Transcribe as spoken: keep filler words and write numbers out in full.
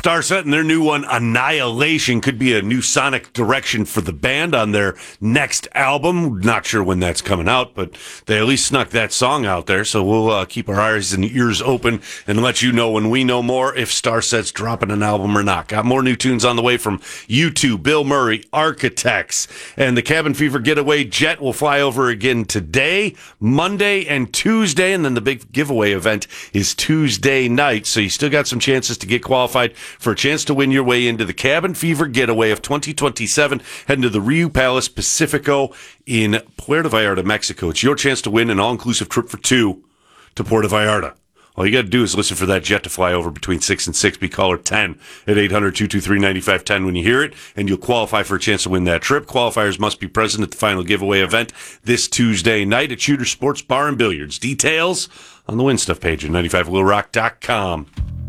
Starset and their new one, Annihilation, could be a new sonic direction for the band on their next album. Not sure when that's coming out, but they at least snuck that song out there, so we'll uh, keep our eyes and ears open and let you know when we know more if Starset's dropping an album or not. Got more new tunes on the way from U two, Bill Murray, Architects, and the Cabin Fever Getaway Jet will fly over again today, Monday, and Tuesday, and then the big giveaway event is Tuesday night, so you still got some chances to get qualified for a chance to win your way into the Cabin Fever Getaway of twenty twenty-seven. Heading to the Rio Palace Pacifico in Puerto Vallarta, Mexico. It's your chance to win an all-inclusive trip for two to Puerto Vallarta. All you got to do is listen for that jet to fly over between six and six. Be caller ten at eight hundred, two two three, nine five one zero when you hear it, and you'll qualify for a chance to win that trip. Qualifiers must be present at the final giveaway event this Tuesday night at Shooter Sports Bar and Billiards. Details on the Win Stuff page at ninety five little rock dot com.